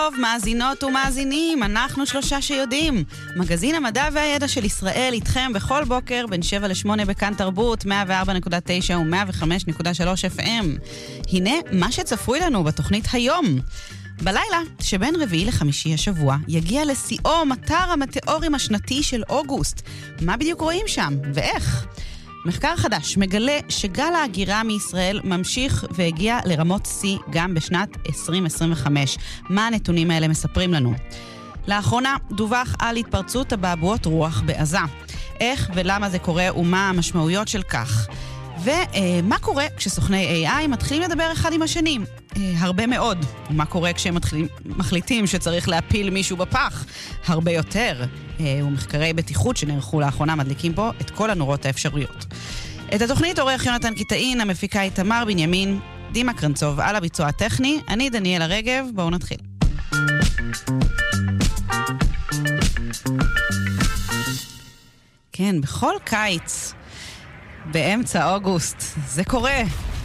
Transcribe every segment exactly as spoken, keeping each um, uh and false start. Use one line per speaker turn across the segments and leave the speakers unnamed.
טוב, מאזינות ומאזינים, אנחנו שלושה שיודעים. מגזין המדע והידע של ישראל איתכם בכל בוקר בין שבע לשמונה בכאן תרבות, מאה וארבע נקודה תשע ו-מאה וחמש נקודה שלוש אף אם. הנה מה שצפוי לנו בתוכנית היום. בלילה, שבין רביעי לחמישי השבוע, יגיע לשיאו מטר המטאורים השנתי של אוגוסט. מה בדיוק רואים שם ואיך? מחקר חדש מגלה שגל ההגירה מישראל ממשיך והגיע לרמות שיא גם בשנת עשרים עשרים וחמש. מה הנתונים האלה מספרים לנו? לאחרונה דווח על התפרצות אבעבועות רוח בעזה. איך ולמה זה קורה ומה המשמעויות של כך? ומה קורה כשסוכני איי איי מתחילים לדבר אחד עם השני? הרבה מאוד. ומה קורה כשהם מתחילים, מחליטים שצריך להפיל מישהו בפח? הרבה יותר. ומחקרי בטיחות שנערכו לאחרונה מדליקים פה את כל הנורות האפשריות. את התוכנית עורך יונתן קיטאין, המפיקה היא תמר בנימין, דימה קרנצוב על הביצוע הטכני, אני דניאלה רגב, בואו נתחיל. כן, בכל קיץ באמצע אוגוסט זה קורה.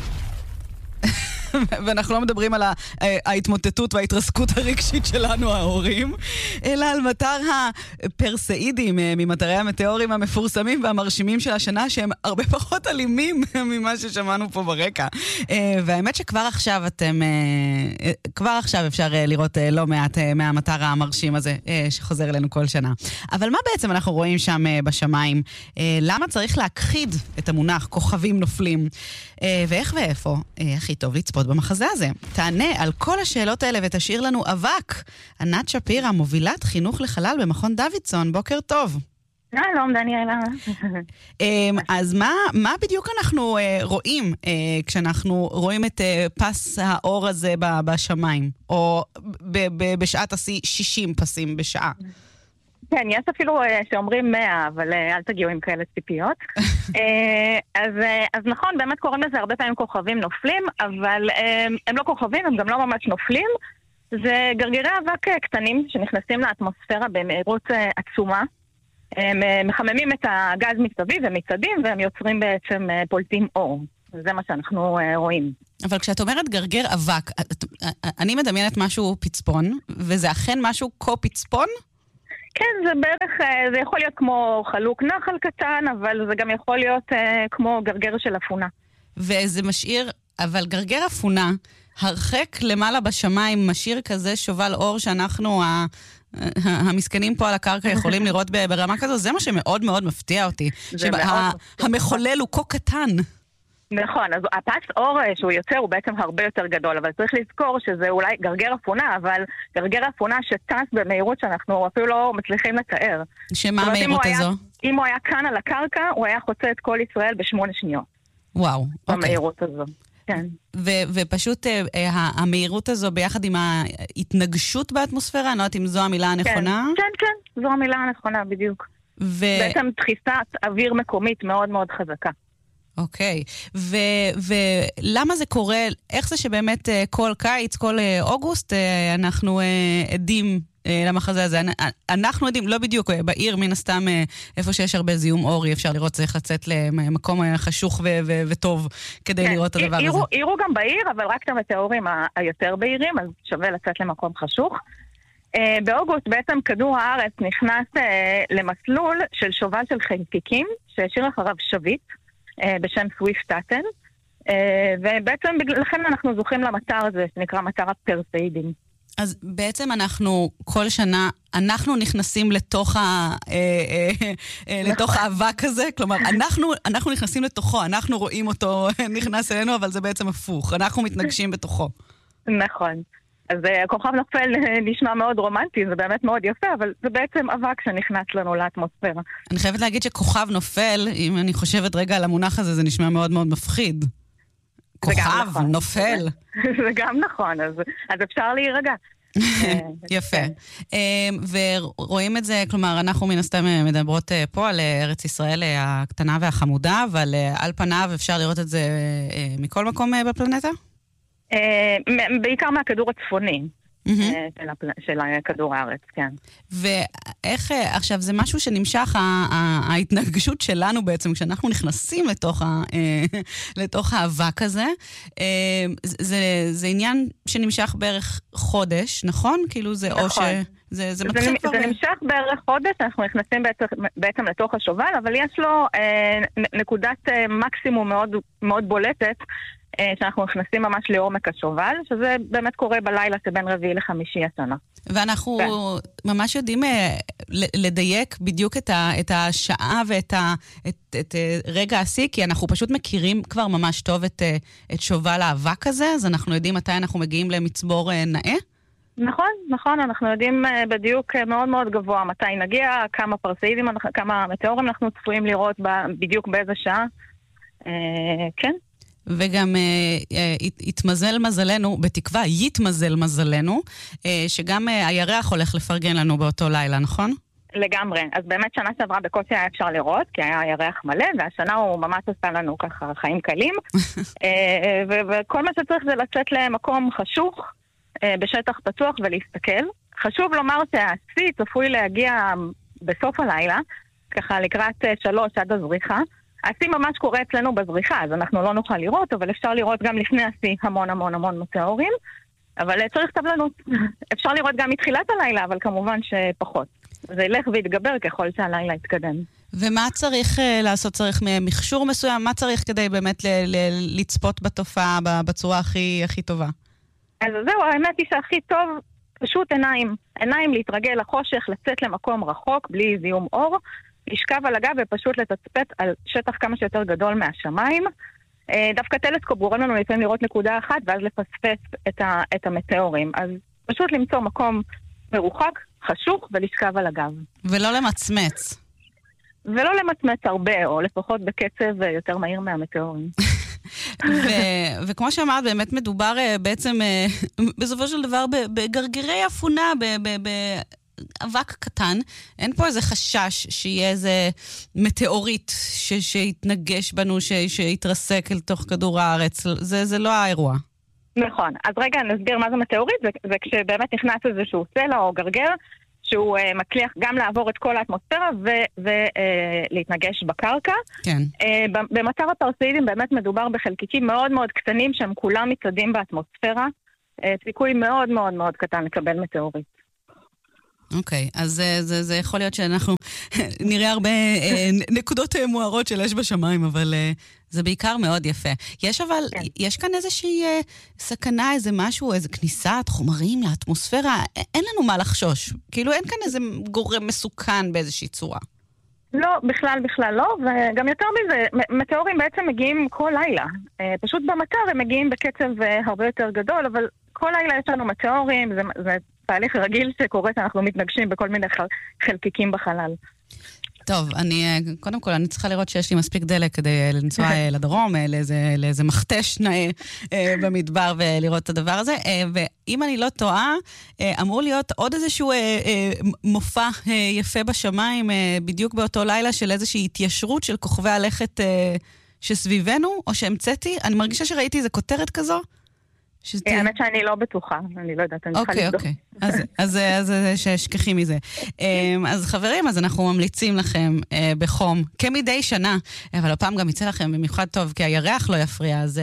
ואנחנו לא מדברים על ההתמוטטות וההתרסקות הרגשית שלנו, ההורים, אלא על מטר הפרסאידים, ממטרי המטאורים המפורסמים והמרשימים של השנה, שהם הרבה פחות אלימים ממה ששמענו פה ברקע. והאמת שכבר עכשיו אתם, כבר עכשיו אפשר לראות לא מעט מהמטר המרשים הזה, שחוזר אלינו כל שנה. אבל מה בעצם אנחנו רואים שם בשמיים? למה צריך להכחיד את המונח כוכבים נופלים? ואיך ואיפה הכי טוב לצפות במחזה הזה? תענה על כל השאלות האלה ותשאיר לנו אבק. ענת שפירא, מובילת חינוך לחלל במכון דוידסון, בוקר טוב.
שלום, דניאלה.
אז מה, מה בדיוק אנחנו רואים כשאנחנו רואים את פס האור הזה בשמיים? או בשעת השיא שישים פסים בשעה?
כן, יש אפילו שאומרים מאה, אבל אל תגיעו עם כאלה ציפיות. אז, אז נכון, באמת קוראים לזה הרבה פעמים כוכבים נופלים, אבל הם לא כוכבים, הם גם לא ממש נופלים. זה גרגירי אבק קטנים שנכנסים לאטמוספירה במהירות עצומה. הם מחממים את הגז מסביב ומצדים, והם יוצרים בעצם פולטים אור. זה מה שאנחנו רואים.
אבל כשאת אומרת גרגר אבק, אני מדמיינת משהו פצפון, וזה אכן משהו כה פצפון?
כן, זה בערך, זה יכול להיות כמו חלוק נחל קטן, אבל זה גם יכול להיות אה, כמו גרגר של אפונה.
וזה משאיר, אבל גרגר אפונה, הרחק למעלה בשמיים, משאיר כזה שובל אור שאנחנו, ה, המסכנים פה על הקרקע, יכולים לראות ברמה כזו. זה מה שמאוד מאוד מפתיע אותי. שהמחולל הוא כה קטן.
נכון, אז הפס אור שהוא יוצר הוא בעצם הרבה יותר גדול, אבל צריך לזכור שזה אולי גרגר אפונה, אבל גרגר אפונה שטס במהירות שאנחנו אפילו לא מצליחים לתאר.
שמה המהירות הזו?
אם הוא היה כאן על הקרקע, הוא היה חוצה את כל ישראל בשמונה שניות.
וואו, אוקיי.
במהירות הזו, כן.
ופשוט המהירות הזו ביחד עם ההתנגשות באטמוספירה, אני לא יודעת אם זו המילה הנכונה?
כן, כן, זו המילה הנכונה בדיוק. בעצם דחיסת אוויר מקומית מאוד מאוד חזקה.
אוקיי, ולמה זה קורה, איך זה שבאמת כל קיץ, כל אוגוסט, אנחנו עדים למחזה הזה? אנחנו עדים, לא בדיוק, בעיר מן הסתם, איפה שיש הרבה זיהום אור, אפשר לראות, צריך לצאת למקום חשוך וטוב כדי לראות את הדבר הזה.
עירו גם בעיר, אבל רק את המטאורים היותר בעירים, אז שווה לצאת למקום חשוך. באוגוסט בעצם כדור הארץ נכנס למסלול של שובל של חלקיקים, שהשאיר אחריו שביט, בשם סוויפט-טאטל, ובעצם לכן אנחנו זוכים למטר הזה, שנקרא מטר הפרסאידים.
אז בעצם אנחנו כל שנה, אנחנו נכנסים לתוך ה... לתוך האבק הזה, כלומר, אנחנו, אנחנו נכנסים לתוכו, אנחנו רואים אותו נכנס אלינו, אבל זה בעצם הפוך, אנחנו מתנגשים בתוכו.
נכון. אז כוכב נופל נשמע מאוד רומנטי, זה באמת מאוד יפה, אבל זה בעצם אבק שנכנס לנו לאטמוספירה.
אני חייבת להגיד שכוכב נופל, אם אני חושבת רגע על המונח הזה, זה נשמע מאוד מאוד מפחיד. כוכב נכון. נופל.
זה גם נכון, אז, אז אפשר להירגע.
יפה. ורואים את זה, כלומר, אנחנו מן הסתם מדברות פה על ארץ ישראל הקטנה והחמודה, אבל על פניו אפשר לראות את זה מכל מקום בפלנטה?
בעיקר מהכדור הצפוני של כדור הארץ, כן.
איך, עכשיו, זה משהו שנמשך, ההתנגשות שלנו בעצם, כשאנחנו נכנסים לתוך, ה, לתוך האבק הזה, זה, זה עניין שנמשך בערך חודש, נכון? כאילו זה
נכון.
או ש... זה, זה,
זה,
מתחיל
זה
כבר...
נמשך בערך חודש, אנחנו נכנסים בעצם, בעצם לתוך השובל, אבל יש לו אה, נקודת אה, מקסימום מאוד, מאוד בולטת, אה, שאנחנו נכנסים ממש לעומק השובל, שזה באמת קורה בלילה שבין רביעי לחמישי השנה.
ואנחנו
כן.
ממש יודעים אה, לדייק בדיוק את, ה, את השעה ואת ה, את, את, את רגע השיא, כי אנחנו פשוט מכירים כבר ממש טוב את, את שובל האבק הזה, אז אנחנו יודעים מתי אנחנו מגיעים למצבור אה, נאה.
נכון, נכון, אנחנו יודעים בדיוק מאוד מאוד גבוה מתי נגיע, כמה פרסאידים, כמה מטאורים אנחנו צפויים לראות בדיוק באיזה שעה. כן.
וגם יתמזל מזלנו, בתקווה יתמזל מזלנו, שגם הירח הולך לפרגן לנו באותו לילה, נכון?
לגמרי. אז באמת שנה שעברה בקושי היה אפשר לראות, כי היה ירח מלא, והשנה הוא ממש עשה לנו ככה חיים קלים. וכל מה שצריך זה לצאת למקום חשוך, בשטח פתוח ולהסתכל. חשוב לומר שהשיא צפוי להגיע בסוף הלילה, ככה לקראת שלוש עד הזריחה. השיא ממש קורה אצלנו בזריחה, אז אנחנו לא נוכל לראות, אבל אפשר לראות גם לפני השיא המון המון המון מטאורים. אבל צריך סבלנות. אפשר לראות גם מתחילת הלילה, אבל כמובן שפחות. זה ילך ויתגבר ככל שהלילה יתקדם.
ומה צריך uh, לעשות? צריך מכשור מסוים? מה צריך כדי באמת ל- ל- לצפות בתופעה בצורה הכי, הכי טובה?
אז זהו, האמת היא שהכי טוב, פשוט עיניים. עיניים להתרגל לחושך, לצאת למקום רחוק, בלי זיהום אור, לשכב על הגב ופשוט לתצפת על שטח כמה שיותר גדול מהשמיים. דווקא טלסקופ גורם לנו לפעמים לראות נקודה אחת, ואז לפספס את, ה- את המטאורים. אז פשוט למצוא מקום מרוחק, חשוך, ולשכב על הגב.
ולא למצמץ.
ולא למצמץ הרבה, או לפחות בקצב יותר מהיר מהמטאורים.
ו- וכמו שאמרת, באמת מדובר בעצם בסופו של דבר בגרגירי אפונה, באבק קטן. אין פה איזה חשש שיהיה איזה מטאוריט ש- שיתנגש בנו, ש- שיתרסק אל תוך כדור הארץ. זה, זה לא האירוע. נכון.
אז רגע נסביר מה זה מטאוריט. זה, זה כשבאמת נכנס איזשהו סלע או גרגר, שהוא uh, מצליח גם לעבור את כל האטמוספירה ולהתנגש uh, בקרקע.
כן.
Uh, במצב הפרסאידים באמת מדובר בחלקיקים מאוד מאוד קטנים שהם כולם מצעדים באטמוספירה. Uh, סיכוי מאוד מאוד מאוד קטן לקבל מטאוריט.
אוקיי, אז זה, זה, זה יכול להיות שאנחנו נראה הרבה נקודות מוארות של אש בשמיים, אבל זה בעיקר מאוד יפה. יש אבל, כן. יש כאן איזושהי סכנה, איזה משהו, איזה כניסת חומרים לאטמוספירה, אין לנו מה לחשוש. כאילו אין כאן איזה גורם מסוכן באיזושהי צורה.
לא, בכלל, בכלל לא, וגם יותר מזה, מטאורים בעצם מגיעים כל לילה. פשוט במטר הם מגיעים בקצב הרבה יותר גדול, אבל כל לילה יש לנו מטאורים, זה, זה תהליך רגיל שקורה שאנחנו מתנגשים בכל מיני חלקיקים בחלל.
טוב, אני, קודם כל, אני צריכה לראות שיש לי מספיק דלק כדי לנסוע לדרום, לאיזה, לאיזה מכתש נאה במדבר ולראות את הדבר הזה. ואם אני לא טועה, אמור להיות עוד איזשהו מופע יפה בשמיים, בדיוק באותו לילה של איזושהי התיישרות של כוכבי הלכת שסביבנו, או שהמצאתי. אני מרגישה שראיתי איזו כותרת כזו.
האמת שאני לא בטוחה, אני לא יודעת, אני צריכה לבדוק.
אוקיי, אוקיי. אז ששכחי מזה. אז חברים, אז אנחנו ממליצים לכם בחום, כמדי שנה, אבל הפעם גם יצא לכם במיוחד טוב, כי הירח לא יפריע, אז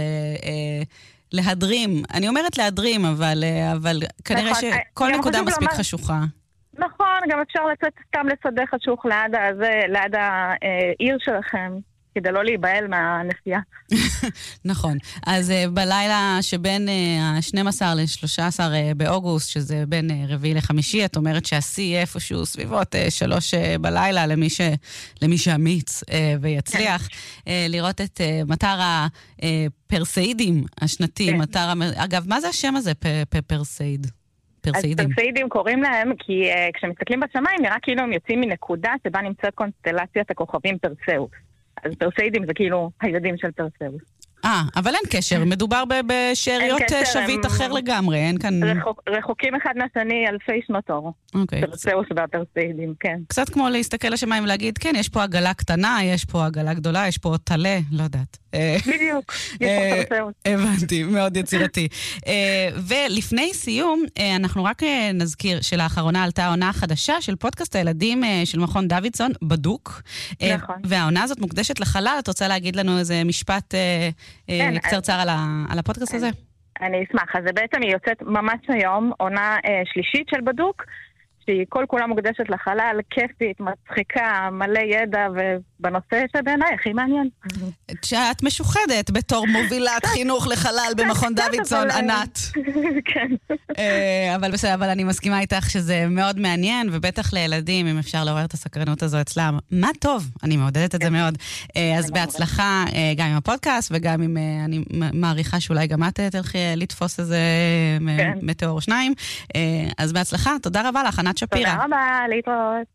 להדרים. אני אומרת להדרים, אבל כנראה שכל נקודה מספיק חשוכה.
נכון, גם אפשר לצאת סתם לשדה חשוך ליד העיר שלכם. כדי לא להיבהל מהנסיעה.
נכון. אז uh, בלילה שבין ה-שנים עשר ל-שלושה עשר uh, באוגוסט, שזה בין uh, רביעי לחמישי, את אומרת שהשיא יהיה איפשהו סביבות uh, שלוש uh, בלילה, למי, ש... למי שאמיץ uh, ויצליח, uh, לראות את uh, מטר הפרסאידים השנתי. מטר... אגב, מה זה השם הזה, פ- פ- פרסאיד?
פרסאידים. אז פרסאידים קוראים להם, כי uh, כשמסתכלים בשמיים, נראה כאילו הם יוצאים מנקודה שבה נמצאת קונסטלציית הכוכבים פרסאוס. אז פרסאידים זה כאילו הילדים של פרסאוס.
אה, אבל אין קשר, מדובר בשאריות שביט אחר לגמרי, אין כאן...
רחוקים אחד מהשני אלפי שנות אור.
אוקיי.
פרסאוס והפרסאידים, כן.
קצת כמו להסתכל לשמיים ולהגיד, כן, יש פה עגלה קטנה, יש פה עגלה גדולה, יש פה תלה, לא יודעת.
בדיוק, יש פה פרסאוס.
הבנתי, מאוד יצירתי. ולפני סיום, אנחנו רק נזכיר שלאחרונה עלתה העונה החדשה של פודקאסט הילדים של מכון דוידסון, בדוק.
נכון.
והעונה הזאת מוקדשת לחלל, את רוצה להגיד לנו איזה משפט קצרצר על הפודקאסט הזה?
אני אשמח. אז זה בעצם היא יוצאת ממש היום, עונה שלישית של בדוק, שהיא כל כולה מוקדשת לחלל, כיפית, מצחיקה, מלא ידע, ובנושא שבעיניי הכי מעניין.
שאת משוחדת בתור מובילת חינוך לחלל במכון דוידסון, ענת.
כן.
אבל בסדר, אבל אני מסכימה איתך שזה מאוד מעניין, ובטח לילדים, אם אפשר לעורר את הסקרנות הזו אצלם. מה טוב, אני מעודדת את זה מאוד. אז בהצלחה גם עם הפודקאסט, וגם עם, אני מעריכה שאולי גם את תלכי לתפוס איזה מטאור שניים. אז בהצלחה, תודה רבה לך, ענת שפירא.
תודה רבה, להתראות.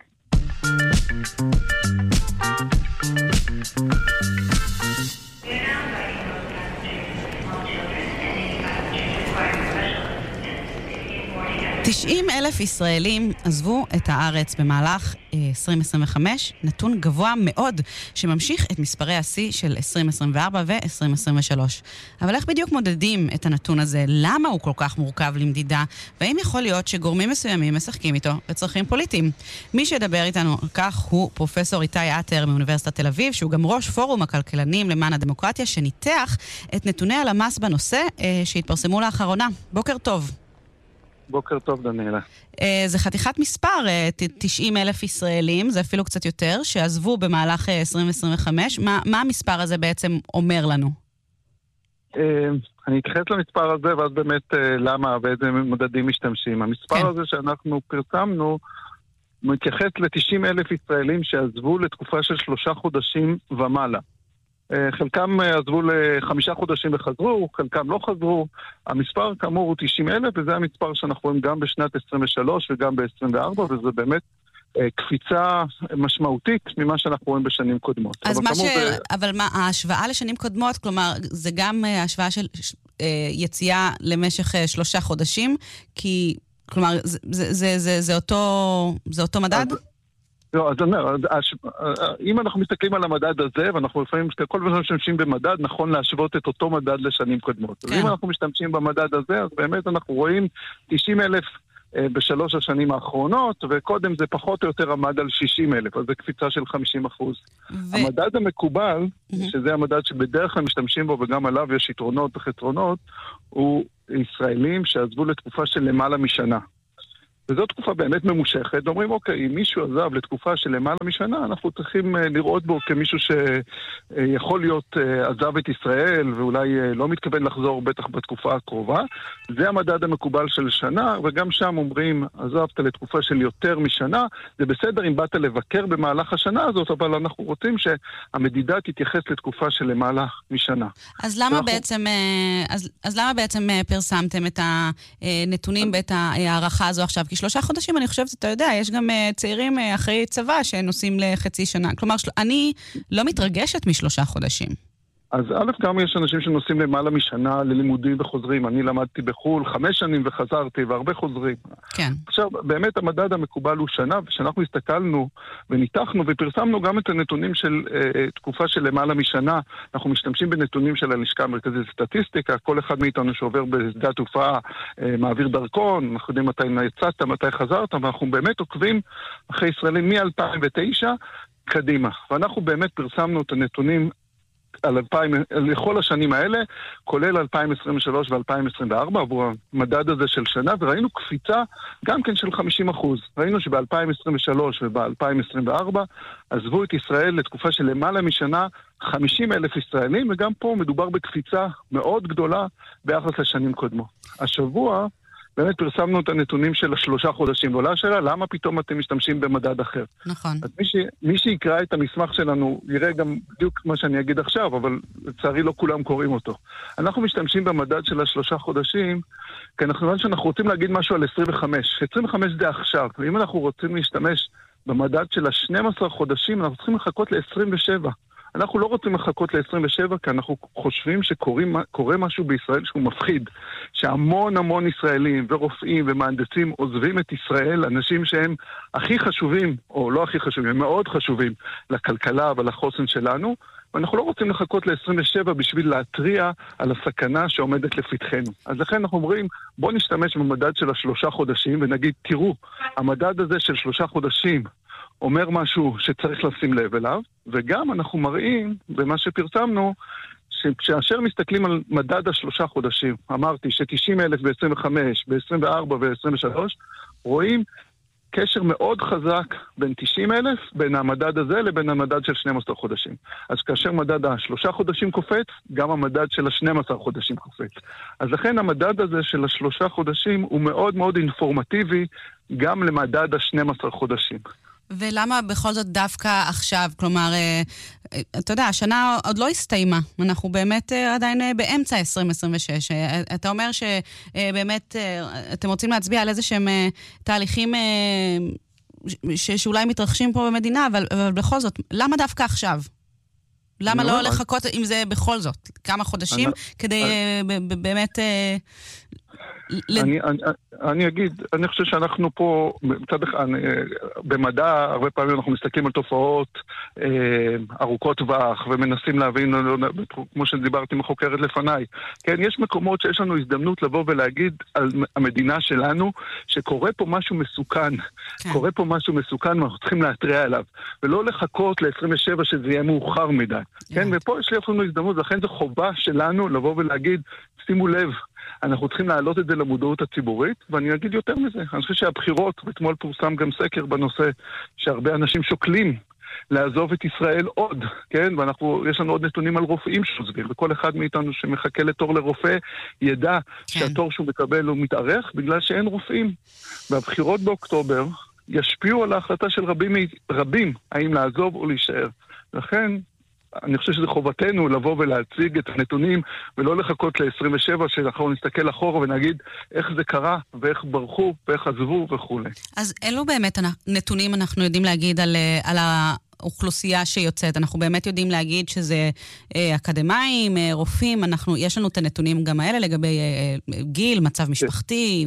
תשעים אלף ישראלים עזבו את הארץ במהלך עשרים עשרים וחמש, נתון גבוה מאוד שממשיך את מספרי השיא של עשרים עשרים וארבע ו-עשרים עשרים ושלוש. אבל איך בדיוק מודדים את הנתון הזה? למה הוא כל כך מורכב למדידה? והאם יכול להיות שגורמים מסוימים משחקים איתו לצרכים פוליטיים? מי שידבר איתנו על כך הוא פרופסור איתי עטר מאוניברסיטת תל אביב, שהוא גם ראש פורום הכלכלנים למען הדמוקרטיה, שניתח את נתוני הלמ"ס בנושא שהתפרסמו לאחרונה. בוקר טוב.
בוקר טוב, דניאלה.
זה חתיכת מספר, תשעים אלף ישראלים, זה אפילו קצת יותר, שעזבו במהלך עשרים עשרים וחמש. מה, מה המספר הזה בעצם אומר לנו?
אני אתייחס למספר הזה, ואז באמת למה ואיזה מדדים משתמשים. המספר הזה שאנחנו פרסמנו, מתייחס ל-תשעים אלף ישראלים שעזבו לתקופה של שלושה חודשים ומעלה. חלקם עזבו לחמישה חודשים וחזרו, חלקם לא חזרו. המספר כאמור הוא תשעים אלף, וזה המספר שאנחנו רואים גם בשנת עשרים ושלוש וגם ב-עשרים וארבע, וזה באמת קפיצה משמעותית ממה שאנחנו רואים בשנים קודמות.
אז
אבל
מה ש...
זה...
אבל מה, ההשוואה לשנים קודמות, כלומר, זה גם השוואה של יציאה למשך שלושה חודשים, כי, כלומר, זה, זה, זה, זה, זה אותו, זה אותו מדד?
אז... לא, אז אני אומר, אם אנחנו מסתכלים על המדד הזה, ואנחנו לפעמים, כל פעם משתמשים במדד, נכון להשוות את אותו מדד לשנים קודמות. אז אם אנחנו משתמשים במדד הזה, אז באמת אנחנו רואים תשעים אלף בשלוש השנים האחרונות, וקודם זה פחות או יותר עמד על שישים אלף, אז זה קפיצה של חמישים אחוז. המדד המקובל, שזה המדד שבדרך כלל משתמשים בו, וגם עליו יש יתרונות וחסרונות, הוא ישראלים שעזבו לתקופה של למעלה משנה. וזו תקופה באמת ממושכת, ואומרים, אוקיי, אם מישהו עזב לתקופה של למעלה משנה, אנחנו צריכים לראות בו כמישהו שיכול להיות עזב את ישראל, ואולי לא מתכוון לחזור בטח בתקופה הקרובה. זה המדד המקובל של שנה, וגם שם אומרים, עזבת לתקופה של יותר משנה, זה בסדר אם באת לבקר במהלך השנה הזאת, אבל אנחנו רוצים שהמדידה תתייחס לתקופה של למעלה משנה.
אז למה, אנחנו... בעצם, אז, אז למה בעצם פרסמתם את הנתונים ואת הערכה הזו עכשיו? כי שלושה חודשים, אני חושבת, אתה יודע, יש גם צעירים אחרי צבא שנוסעים לחצי שנה. כלומר, אני לא מתרגשת משלושה חודשים.
אז א', גם יש אנשים שנוסעים למעלה משנה ללימודים וחוזרים. אני למדתי בחול חמש שנים וחזרתי, והרבה חוזרים.
כן.
עכשיו, באמת המדד המקובל הוא שנה, ושאנחנו הסתכלנו וניתחנו ופרסמנו גם את הנתונים של אה, תקופה של למעלה משנה. אנחנו משתמשים בנתונים של הלשכה המרכזית לסטטיסטיקה. כל אחד מאיתנו שעובר בשדה התעופה אה, מעביר דרכון, אנחנו יודעים מתי יצאת, מתי חזרת, ואנחנו באמת עוקבים אחרי ישראלים מ-אלפיים ותשע קדימה. ואנחנו באמת פרסמנו את הנתונים על אלפיים, לכל השנים האלה, כולל אלפיים עשרים ושלוש ו-אלפיים עשרים וארבע, עבור המדד הזה של שנה, וראינו קפיצה גם כן של חמישים אחוז. ראינו שב-אלפיים עשרים ושלוש וב-אלפיים עשרים וארבע עזבו את ישראל לתקופה של למעלה משנה חמישים אלף ישראלים, וגם פה מדובר בקפיצה מאוד גדולה ביחס לשנים קודמות. השבוע באמת פרסמנו את הנתונים של השלושה חודשים, ועולה השאלה, למה פתאום אתם משתמשים במדד אחר?
נכון.
אז מי, ש... מי שיקרא את המסמך שלנו, יראה גם בדיוק מה שאני אגיד עכשיו, אבל לצערי לא כולם קוראים אותו. אנחנו משתמשים במדד של השלושה חודשים, כי אנחנו יודעים שאנחנו רוצים להגיד משהו על עשרים וחמש. עשרים וחמש זה עכשיו, ואם אנחנו רוצים להשתמש במדד של ה-שנים עשר חודשים, אנחנו צריכים לחכות ל-עשרים ושבע. אנחנו לא רוצים לחכות ל-עשרים ושבע, כי אנחנו חושבים שקורה משהו בישראל שהוא מפחיד. שהמון המון ישראלים ורופאים ומהנדסים עוזבים את ישראל, אנשים שהם הכי חשובים, או לא הכי חשובים, הם מאוד חשובים לכלכלה ולחוסן שלנו, ואנחנו לא רוצים לחכות ל-עשרים ושבע בשביל להטריע על הסכנה שעומדת לפתחנו. אז לכן אנחנו אומרים, בוא נשתמש במדד של השלושה חודשים, ונגיד, תראו, המדד הזה של שלושה חודשים אומר משהו שצריך לשים לב אליו, וגם אנחנו מראים, במה שפרסמנו, שכאשר מסתכלים על מדד השלושה חודשים, אמרתי ש-תשעים אלף ב-עשרים וחמש, ב-עשרים וארבע ו-עשרים ושלוש, רואים קשר מאוד חזק בין תשעים אלף, בין המדד הזה לבין המדד של שנים עשר חודשים. אז כאשר מדד השלושה חודשים קופץ, גם המדד של ה-שנים עשר חודשים קופץ. אז לכן המדד הזה של השלושה חודשים הוא מאוד מאוד אינפורמטיבי גם למדד ה-שנים עשר חודשים.
ולמה בכל זאת דווקא עכשיו? כלומר, אתה יודע, השנה עוד לא הסתיימה. אנחנו באמת עדיין באמצע עשרים עשרים ושש. אתה אומר שבאמת אתם רוצים להצביע על איזה שהם תהליכים שאולי מתרחשים פה במדינה, אבל, אבל בכל זאת, למה דווקא עכשיו? למה לא לחכות עם זה בכל זאת? כמה חודשים כדי באמת...
אני, אני, אני אגיד, אני חושב שאנחנו פה, מצד אחד, במדע, הרבה פעמים אנחנו מסתכלים על תופעות אה, ארוכות טווח, ומנסים להבין, כמו שדיברתי עם החוקרת לפניי. כן, יש מקומות שיש לנו הזדמנות לבוא ולהגיד על המדינה שלנו, שקורה פה משהו מסוכן. כן. קורה פה משהו מסוכן, ואנחנו צריכים להתריע עליו. ולא לחכות ל-עשרים ושבע שזה יהיה מאוחר מדי. כן, כן ופה יש לי אפילו הזדמנות, לכן זו חובה שלנו לבוא ולהגיד, שימו לב, אנחנו צריכים להעלות את זה למודעות הציבורית, ואני אגיד יותר מזה. אני חושב שהבחירות, ואתמול פורסם גם סקר בנושא, שהרבה אנשים שוקלים לעזוב את ישראל עוד, כן? ואנחנו, יש לנו עוד נתונים על רופאים שעוזבים, וכל אחד מאיתנו שמחכה לתור לרופא, ידע כן. שהתור שהוא מקבל הוא מתארך, בגלל שאין רופאים. והבחירות באוקטובר ישפיעו על ההחלטה של רבים, רבים, האם לעזוב או להישאר. לכן, אני חושב שזה חובתנו לבוא ולהציג את הנתונים, ולא לחכות ל-עשרים ושבע, שאנחנו נסתכל אחורה ונגיד איך זה קרה, ואיך ברחו, ואיך עזבו וכו'.
אז אלו באמת נתונים אנחנו יודעים להגיד על, על האוכלוסייה שיוצאת. אנחנו באמת יודעים להגיד שזה אקדמיים, רופאים, אנחנו, יש לנו את הנתונים גם האלה לגבי גיל, מצב משפחתי.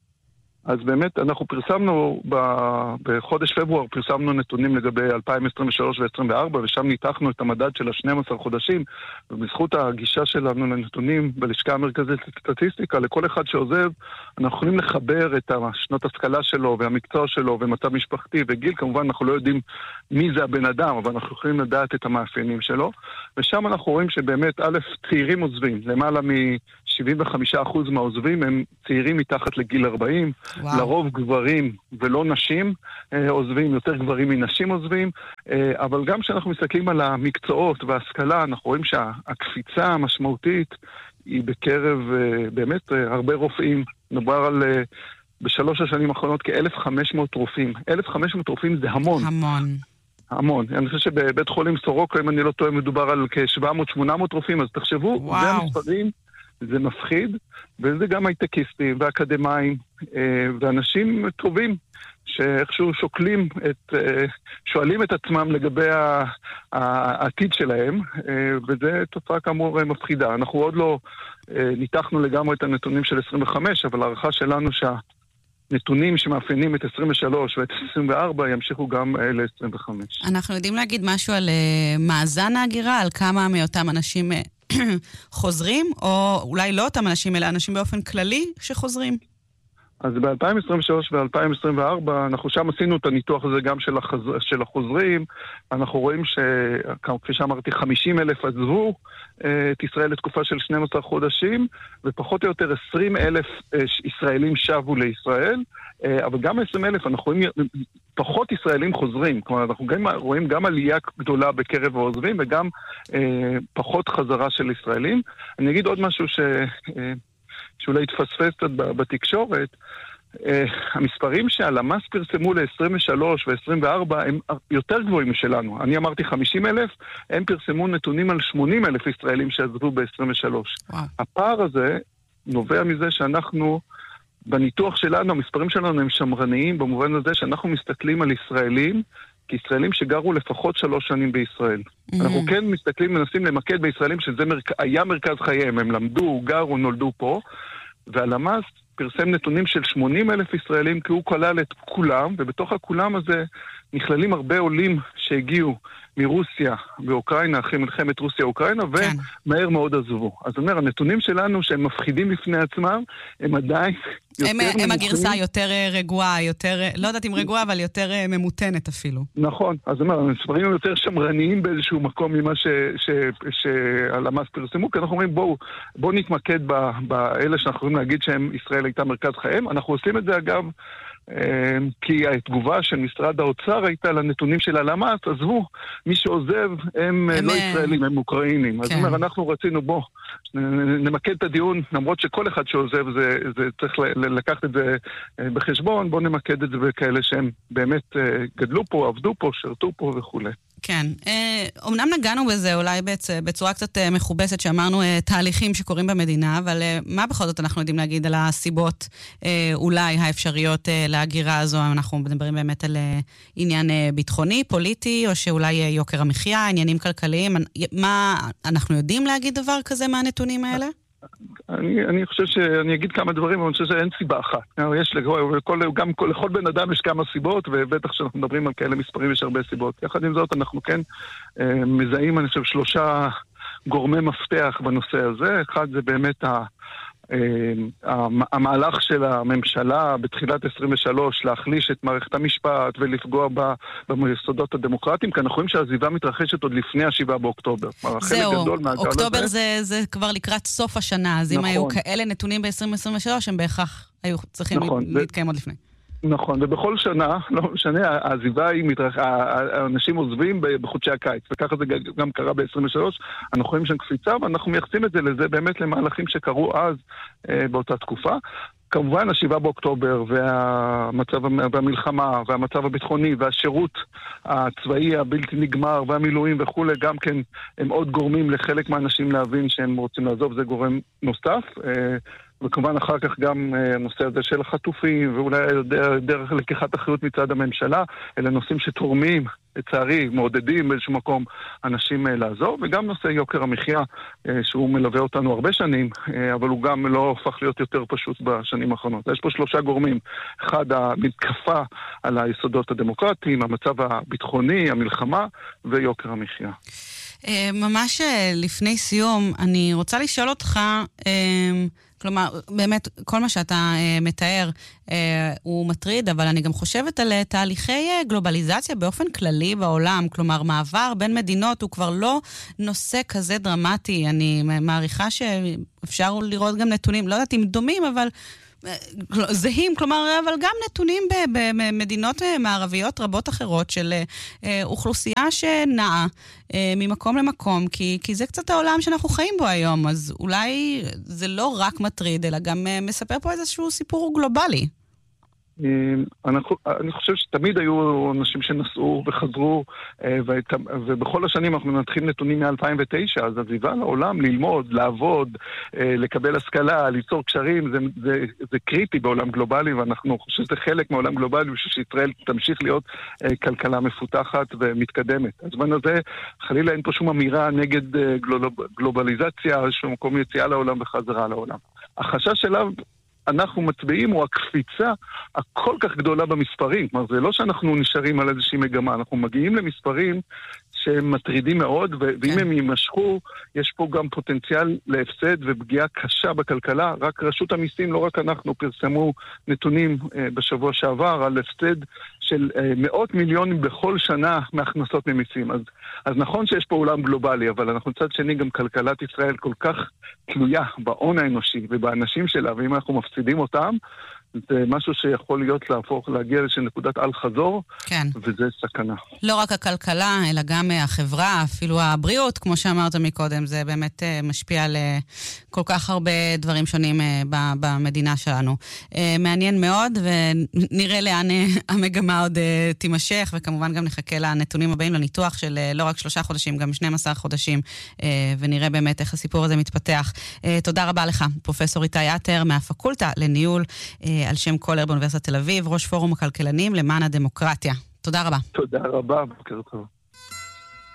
אז באמת אנחנו פרסמנו, בחודש פברואר פרסמנו נתונים לגבי אלפיים עשרים ושלוש ו-עשרים וארבע, ושם ניתחנו את המדד של ה-שנים עשר חודשים, ובזכות הגישה שלנו לנתונים בלשכה המרכזית לסטטיסטיקה, לכל אחד שעוזב, אנחנו יכולים לחבר את השנות השכלה שלו והמקצוע שלו ומצב משפחתי וגיל, כמובן אנחנו לא יודעים מי זה הבן אדם, אבל אנחנו יכולים לדעת את המאפיינים שלו, ושם אנחנו רואים שבאמת א', צעירים עוזבים, למעלה מ... שבעים וחמישה אחוז מהעוזבים הם צעירים מתחת לגיל ארבעים, וואו. לרוב גברים ולא נשים אה, עוזבים, יותר גברים מנשים עוזבים, אה, אבל גם כשאנחנו מסתכלים על המקצועות וההשכלה, אנחנו רואים שהקפיצה המשמעותית היא בקרב אה, באמת אה, הרבה רופאים, נדבר על... אה, בשלוש השנים האחרונות כ-אלף וחמש מאות רופאים. אלף וחמש מאות רופאים זה המון.
המון.
המון. אני חושב שבבית חולים סורוקה, אם אני לא טועה, מדובר על כ-שבע מאות שמונה מאות רופאים, אז תחשבו, וואו. זה המספרים. זה מפחיד, וזה גם הייטקיסטים ואקדמיים ואנשים טובים שאיכשהו שוקלים את, שואלים את עצמם לגבי העתיד שלהם, וזה תוצאה כאמור מפחידה. אנחנו עוד לא ניתחנו לגמרי את הנתונים של עשרים וחמש, אבל הערכה שלנו שהנתונים שמאפיינים את עשרים ושלוש ואת עשרים וארבע ימשיכו גם ל-עשרים וחמש.
אנחנו יודעים להגיד משהו על מאזן ההגירה, על כמה מאותם אנשים חוזרים, או אולי לא אותם אנשים, אלא אנשים באופן כללי שחוזרים?
אז ב-אלפיים עשרים ושלוש ו-אלפיים עשרים וארבע, אנחנו שם עשינו את הניתוח הזה גם של, החז... של החוזרים, אנחנו רואים שכפי שאמרתי, חמישים אלף עזבו את ישראל לתקופה של שנים עשר חודשים, ופחות או יותר עשרים אלף ישראלים שבו לישראל, אבל גם עשרים אלף אנחנו רואים פחות ישראלים חוזרים, כלומר אנחנו גם, רואים גם עלייה גדולה בקרב העוזבים, וגם אה, פחות חזרה של ישראלים. אני אגיד עוד משהו ש... אה, שאולי התפספס קצת בתקשורת, uh, המספרים שהלמ"ס פרסמו ל-עשרים ושלוש ו-עשרים וארבע הם יותר גבוהים משלנו. אני אמרתי חמישים אלף, הם פרסמו נתונים על שמונים אלף ישראלים שעזבו ב-עשרים ושלוש. וואו. הפער הזה נובע מזה שאנחנו, בניתוח שלנו, המספרים שלנו הם שמרניים, במובן הזה שאנחנו מסתכלים על ישראלים כישראלים שגרו לפחות שלוש שנים בישראל. Mm-hmm. אנחנו כן מסתכלים, מנסים למקד בישראלים שזה מרכ... היה מרכז חייהם, הם למדו, גרו, נולדו פה, והלמ"ס פרסם נתונים של שמונים אלף ישראלים, כי הוא כלל את כולם, ובתוך הכולם הזה נכללים הרבה עולים שהגיעו מרוסיה ואוקראינה, אחרי מלחמת רוסיה-אוקראינה, כן. ומהר מאוד עזבו. אז אומר, הנתונים שלנו שהם מפחידים לפני עצמם, הם עדיין יותר
הם, הם הגרסה יותר רגועה, יותר, לא יודעת אם רגועה, אבל יותר ממותנת אפילו.
נכון. אז אומר, המספרים הם יותר שמרניים באיזשהו מקום ממה שהלמ"ס פרסמו, כי אנחנו אומרים, בואו, בואו נתמקד באלה שאנחנו יכולים להגיד שהם ישראל הייתה מרכז חייהם. אנחנו עושים את זה אגב, כי התגובה של משרד האוצר הייתה לנתונים של הלמ"ס, עזבו, מי שעוזב הם לא ישראלים, הם אוקראינים. אז אומר, אנחנו רצינו, בוא, נמקד את הדיון, למרות שכל אחד שעוזב זה, זה צריך לקחת את זה בחשבון, בוא נמקד את זה בכאלה שהם באמת גדלו פה, עבדו פה, שרתו פה וכו'.
כן. אומנם נגענו בזה אולי בצורה קצת מכובסת שאמרנו תהליכים שקורים במדינה, אבל מה בכל זאת אנחנו יודעים להגיד על הסיבות אולי האפשריות להגירה הזו? אנחנו מדברים באמת על עניין ביטחוני, פוליטי, או שאולי יוקר המחיה, עניינים כלכליים. מה, אנחנו יודעים להגיד דבר כזה מהנתונים האלה?
אני, אני חושב שאני אגיד כמה דברים, אבל אני חושב שאין סיבה אחת. יש לכל, גם לכל בן אדם יש כמה סיבות, ובטח שאנחנו מדברים על כאלה מספרים יש הרבה סיבות. יחד עם זאת, אנחנו כן אה, מזהים, אני חושב, שלושה גורמי מפתח בנושא הזה. אחד זה באמת ה... המהלך של הממשלה בתחילת עשרים ושלוש להחליש את מערכת המשפט ולפגוע ביסודות הדמוקרטיים, כי אנחנו רואים שהעזיבה מתרחשת עוד לפני השבעה באוקטובר.
זהו, אוקטובר זה, זה כבר לקראת סוף השנה, אז נכון. אם היו כאלה נתונים ב-עשרים עשרים ושלוש, הם בהכרח היו צריכים נכון. להתקיים עוד לפני.
נכון, ובכל שנה, לא משנה, העזיבה היא מתרח... האנשים עוזבים בחודשי הקיץ, וככה זה גם קרה ב-עשרים ושלוש, אנחנו רואים שם קפיצה, ואנחנו מייחסים את זה לזה באמת למהלכים שקרו אז אה, באותה תקופה. כמובן, השבעה באוקטובר והמצב, והמלחמה והמצב הביטחוני והשירות הצבאי הבלתי נגמר והמילואים וכו', גם כן הם עוד גורמים לחלק מהאנשים להבין שהם רוצים לעזוב, זה גורם נוסף. אה, וכמובן אחר כך גם הנושא הזה של החטופים, ואולי דרך לקיחת אחריות מצד הממשלה, אלה נושאים שתורמים, לצערי, מעודדים באיזשהו מקום אנשים לעזור, וגם נושא יוקר המחיה, שהוא מלווה אותנו הרבה שנים, אבל הוא גם לא הופך להיות יותר פשוט בשנים האחרונות. יש פה שלושה גורמים. אחד, המתקפה על היסודות הדמוקרטיים, המצב הביטחוני, המלחמה, ויוקר המחיה.
ממש לפני סיום, אני רוצה לשאול אותך, כלומר, באמת, כל מה שאתה אה, מתאר אה, הוא מטריד, אבל אני גם חושבת על תהליכי אה, גלובליזציה באופן כללי בעולם. כלומר, מעבר בין מדינות הוא כבר לא נושא כזה דרמטי. אני מעריכה שאפשר לראות גם נתונים, לא יודעת אם דומים, אבל זהים, כלומר, אבל גם נתונים במדינות מערביות רבות אחרות של אוכלוסייה שנעה ממקום למקום, כי, כי זה קצת העולם שאנחנו חיים בו היום, אז אולי זה לא רק מטריד, אלא גם מספר פה איזשהו סיפור גלובלי.
אני חושב שתמיד היו אנשים שנסעו וחזרו, ובכל השנים אנחנו מנתחים נתונים מ-אלפיים ותשע, אז עזיבה לעולם ללמוד, לעבוד, לקבל השכלה, ליצור קשרים, זה, זה, זה קריטי בעולם גלובלי, ואנחנו חושבים שזה חלק מהעולם גלובלי, ושישראל תמשיך להיות כלכלה מפותחת ומתקדמת. אז בזמן הזה, חלילה אין פה שום אמירה נגד גלובליזציה, שום מקום יציאה לעולם וחזרה לעולם. החשש שלה אנחנו מצביעים הוא הקפיצה הכל כך גדולה במספרים. כלומר, זה לא שאנחנו נשארים על איזושהי מגמה, אנחנו מגיעים למספרים שהם מטרידים מאוד, ו- ואם הם יימשכו, יש פה גם פוטנציאל להפסד ופגיעה קשה בכלכלה. רק רשות המיסים, לא רק אנחנו, פרסמו נתונים אה, בשבוע שעבר על הפסד של אה, מאות מיליונים בכל שנה מהכנסות ממיסים. אז, אז נכון שיש פה עולם גלובלי, אבל אנחנו צד שני גם כלכלת ישראל כל כך תלויה בהון האנושי ובאנשים שלה, ואם אנחנו מפסידים אותם, זה משהו שיכול להיות להפוך, להגיע לשל נקודת על חזור,
כן.
וזה סכנה.
לא רק הכלכלה, אלא גם החברה, אפילו הבריאות, כמו שאמרת מקודם, זה באמת משפיע על כל כך הרבה דברים שונים במדינה שלנו. מעניין מאוד, ונראה לאן המגמה עוד תימשך, וכמובן גם נחכה לנתונים הבאים לניתוח של לא רק שלושה חודשים, גם שנים עשר חודשים, ונראה באמת איך הסיפור הזה מתפתח. תודה רבה לך, פרופסור איתי עטר, מהפקולטה לניהול על שם קולר באוניברסיטת תל אביב, ראש פורום הכלכלנים למען הדמוקרטיה. תודה רבה.
תודה רבה, בוקר טוב.